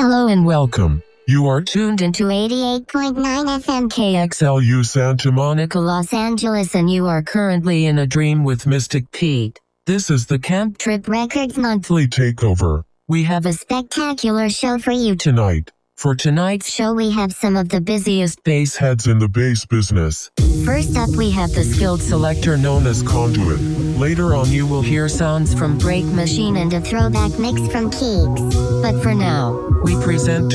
Hello and welcome. You are tuned into 88.9 FM KXLU Santa Monica, Los Angeles, and you are currently in a dream with Mystic Pete. This is the Camp Trip Records monthly takeover. We have a spectacular show for you tonight. For tonight's show, we have some of the busiest bass heads in the bass business. First up, we have the skilled selector known as Conduit. Later on, you will hear sounds from Break Machine and a throwback mix from Keeks. But for now, we present